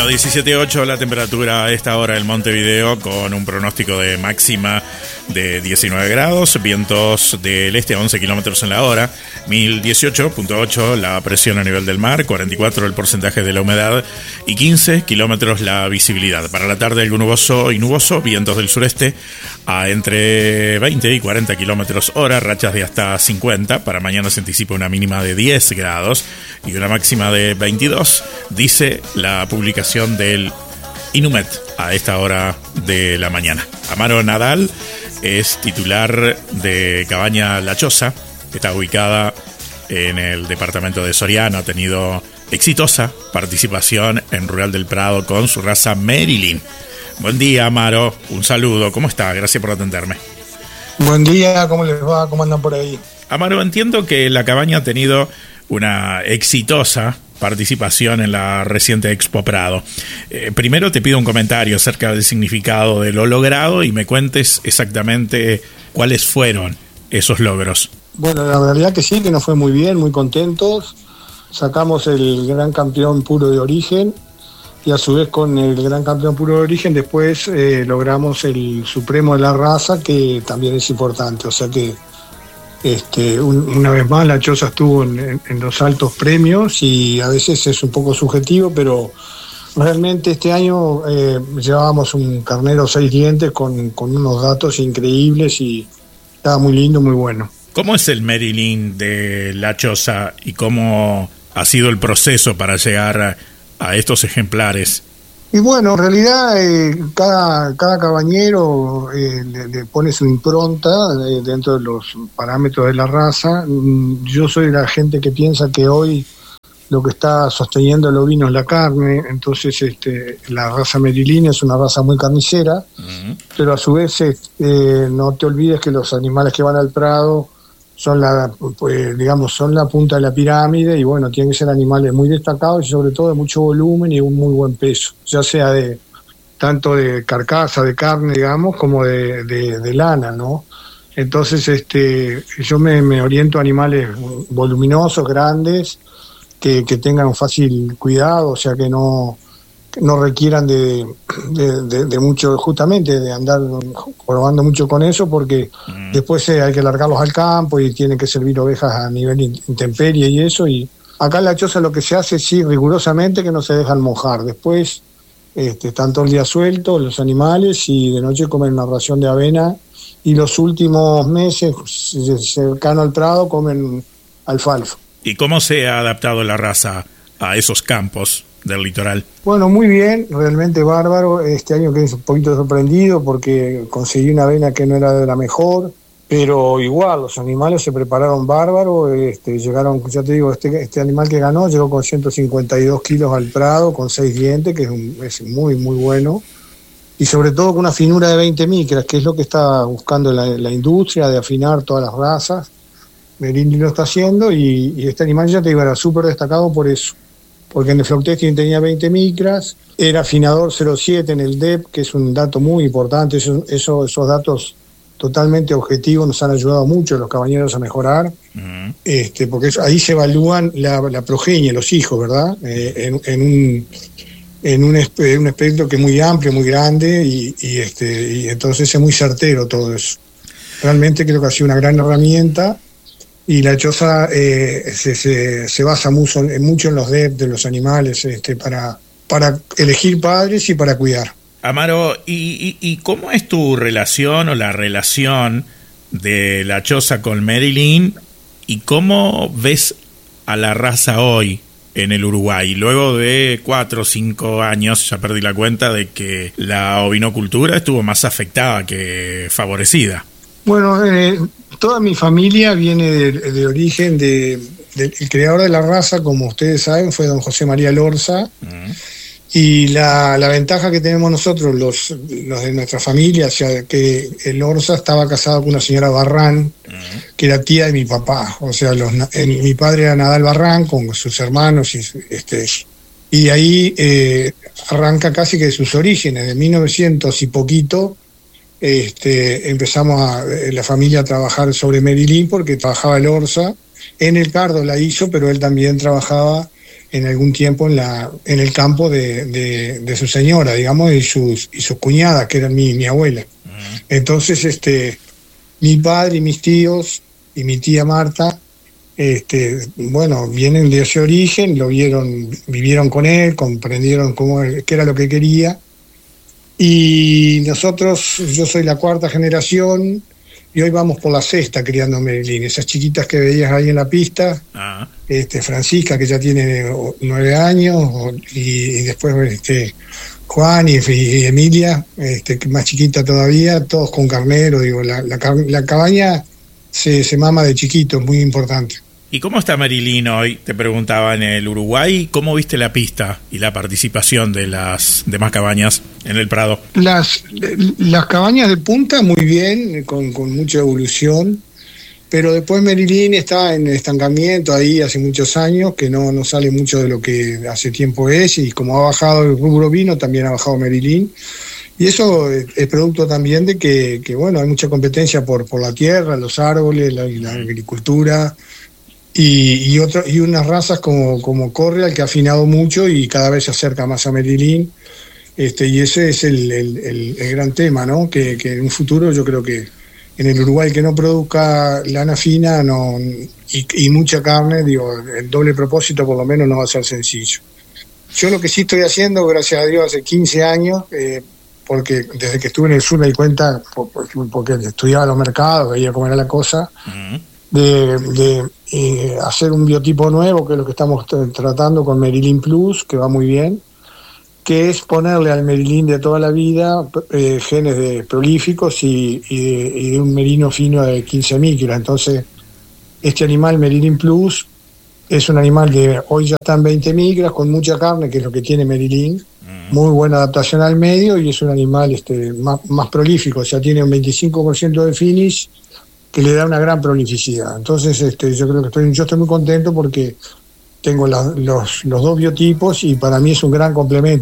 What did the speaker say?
Bueno, 17.8 la temperatura a esta hora en Montevideo, con un pronóstico de máxima de 19 grados, vientos del este a 11 kilómetros en la hora, 1018.8 la presión a nivel del mar, 44 el porcentaje de la humedad y 15 kilómetros la visibilidad. Para la tarde algo nuboso y nuboso, vientos del sureste a entre 20 y 40 kilómetros hora, rachas de hasta 50. Para mañana se anticipa una mínima de 10 grados y una máxima de 22, dice la publicación del Inumet a esta hora de la mañana. Amaro Nadal es titular de Cabaña La Choza, que está ubicada en el departamento de Soriano. Ha tenido exitosa participación en Rural del Prado con su raza Marilyn. Buen día, Amaro, un saludo, ¿cómo está? Gracias por atenderme. Buen día, ¿cómo les va? ¿Cómo andan por ahí? Amaro, entiendo que la cabaña ha tenido una exitosa participación en la reciente Expo Prado. Primero te pido un comentario acerca del significado de lo logrado y me cuentes exactamente cuáles fueron esos logros. Bueno, la realidad que sí, que nos fue muy bien, muy contentos. Sacamos el gran campeón puro de origen y a su vez con el gran campeón puro de origen después logramos el supremo de la raza, que también es importante. O sea que una vez más la Choza estuvo en los altos premios y a veces es un poco subjetivo, pero realmente este año llevábamos un carnero 6 dientes con unos datos increíbles y estaba muy lindo, muy bueno. ¿Cómo es el Marilyn de la Choza y cómo ha sido el proceso para llegar a estos ejemplares? Y bueno, en realidad cada cabañero le pone su impronta dentro de los parámetros de la raza. Yo soy de la gente que piensa que hoy lo que está sosteniendo el ovino es la carne, entonces la raza Marilyn es una raza muy carnicera, pero a su vez no te olvides que los animales que van al prado son son la punta de la pirámide y bueno, tienen que ser animales muy destacados y sobre todo de mucho volumen y un muy buen peso, ya sea tanto de carcasa, de carne, digamos, como de lana, ¿no? Entonces yo me oriento a animales voluminosos, grandes, que tengan un fácil cuidado, o sea que no requieran de mucho, justamente de andar probando mucho con eso, porque después hay que largarlos al campo y tienen que servir ovejas a nivel intemperie y eso, y acá en la Choza lo que se hace, sí, rigurosamente, que no se dejan mojar. Después están todo el día sueltos los animales y de noche comen una ración de avena, y los últimos meses cercano al prado comen alfalfa. ¿Y cómo se ha adaptado la raza a esos campos del litoral? Bueno, muy bien, realmente bárbaro. Este año quedé un poquito sorprendido porque conseguí una avena que no era de la mejor, pero igual los animales se prepararon bárbaro. Llegaron, ya te digo, este animal que ganó llegó con 152 kilos al prado, con 6 dientes, que es muy, muy bueno, y sobre todo con una finura de 20 micras, que es lo que está buscando la industria, de afinar todas las razas. Merindri lo está haciendo y este animal, ya te digo, era súper destacado por eso, porque en el flock testing tenía 20 micras, era afinador 0,7 en el DEP, que es un dato muy importante. Esos datos totalmente objetivos nos han ayudado mucho a los cabañeros a mejorar, porque ahí se evalúan la progenie, los hijos, ¿verdad? En un espectro que es muy amplio, muy grande, y entonces es muy certero todo eso. Realmente creo que ha sido una gran herramienta. Y la Choza se basa mucho en los DEP de los animales, para elegir padres y para cuidar. Amaro, ¿y cómo es tu relación o la relación de la Choza con Marilyn y cómo ves a la raza hoy en el Uruguay? Luego de 4 o 5 años, ya perdí la cuenta, de que la ovinocultura estuvo más afectada que favorecida. Bueno, toda mi familia viene de origen el creador de la raza, como ustedes saben, fue don José María Lorza. Y la ventaja que tenemos nosotros, los de nuestra familia, o sea, que el Lorza estaba casado con una señora Barrán, que era tía de mi papá. O sea, mi padre era Nadal Barrán con sus hermanos, y de ahí arranca casi que de sus orígenes, de 1900 y poquito. Empezamos la familia a trabajar sobre Marilyn, porque trabajaba el Orsa. En el Cardo la hizo, pero él también trabajaba en algún tiempo en el campo de su señora, digamos, y sus cuñadas, que eran mi abuela. Entonces, mi padre y mis tíos y mi tía Marta, bueno, vienen de ese origen, vivieron con él, comprendieron qué era lo que quería. Y nosotros, yo soy la cuarta generación, y hoy vamos por la sexta criando Marilyn. Esas chiquitas que veías ahí en la pista, Francisca, que ya tiene 9 años, y después Juan y Emilia, que más chiquita todavía, todos con carnero. Digo, la cabaña se mama de chiquito, es muy importante. ¿Y cómo está Marilyn hoy? Te preguntaba en el Uruguay. ¿Cómo viste la pista y la participación de las demás cabañas en el Prado? Las cabañas de punta muy bien, con mucha evolución, pero después Marilyn está en estancamiento ahí hace muchos años, que no sale mucho de lo que hace tiempo es, y como ha bajado el rubro vino, también ha bajado Marilyn. Y eso es producto también de que bueno, hay mucha competencia por la tierra, los árboles, la agricultura. Y unas razas como Correal, que ha afinado mucho y cada vez se acerca más a Marilyn, y ese es el gran tema, ¿no? Que en un futuro yo creo que en el Uruguay que no produzca lana fina y mucha carne, digo, el doble propósito por lo menos no va a ser sencillo. Yo lo que sí estoy haciendo, gracias a Dios, hace 15 años, porque desde que estuve en el sur me di cuenta, porque estudiaba los mercados, veía cómo era la cosa, de hacer un biotipo nuevo, que es lo que estamos tratando con Marilyn Plus, que va muy bien, que es ponerle al Marilyn de toda la vida genes de prolíficos y de un merino fino de 15 micras. Entonces, este animal Marilyn Plus es un animal que hoy ya está en 20 micras, con mucha carne, que es lo que tiene Marilyn, muy buena adaptación al medio, y es un animal más prolífico, o sea, tiene un 25% de finish, que le da una gran prolificidad. Entonces, yo creo que yo estoy muy contento porque tengo los dos biotipos, y para mí es un gran complemento.